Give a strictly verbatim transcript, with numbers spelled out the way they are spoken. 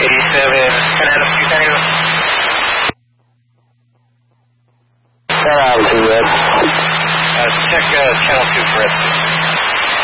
eighty-seven, can I have a few seconds? Channel two, Red. Uh, check uh, channel two for it.